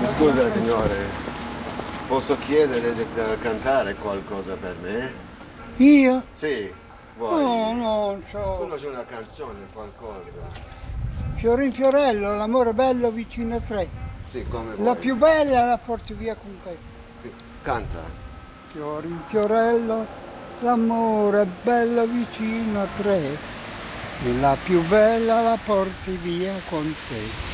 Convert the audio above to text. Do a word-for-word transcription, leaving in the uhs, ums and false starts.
Mi scusa signore, posso chiedere di eh, cantare qualcosa per me? Io? Sì, vuoi? No, non so. Conosci una canzone, qualcosa? Fiorin Fiorello, l'amore bello vicino a te. Sì, come vuoi. La più bella la porti via con te. Sì, canta. Fiorin Fiorello, l'amore bello vicino a te. E la più bella la porti via con te.